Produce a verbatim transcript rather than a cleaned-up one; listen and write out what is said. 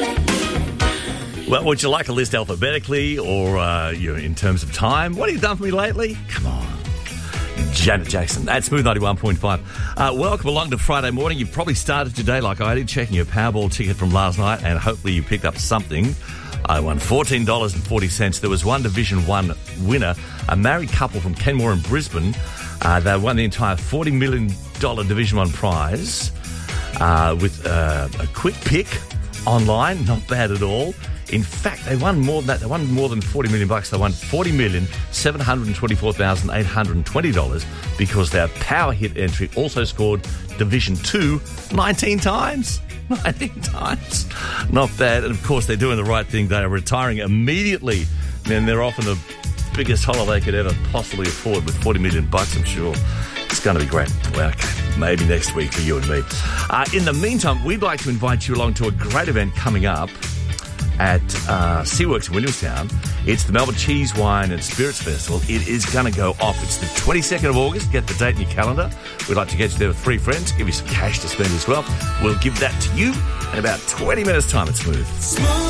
Well, would you like a list alphabetically or uh, you know, in terms of time? What have you done for me lately? Come on. Janet Jackson at Smooth ninety-one point five. Uh, welcome along to Friday morning. You've probably started today like I did, checking your Powerball ticket from last night, and hopefully you picked up something. I won fourteen dollars and forty cents. There was one Division one winner, a married couple from Kenmore in Brisbane. Uh, they won the entire forty million dollars Division one prize uh, with uh, a quick pick online. Not bad at all. In fact, they won more than that. They won more than forty million bucks. They won forty million seven hundred twenty-four thousand eight hundred twenty dollars because their power hit entry also scored Division two nineteen times. nineteen times. Not bad. And of course, they're doing the right thing. They are retiring immediately. And they're offering the biggest holiday they could ever possibly afford with forty million bucks, I'm sure. It's going to be great. Well, okay, maybe next week for you and me. Uh, in the meantime, we'd like to invite you along to a great event coming up at uh, Seaworks in Williamstown. It's the Melbourne Cheese, Wine and Spirits Festival. It is going to go off. It's the twenty-second of August. Get the date in your calendar. We'd like to get you there with three friends, give you some cash to spend as well. We'll give that to you in about twenty minutes' time at Smooth. Smooth.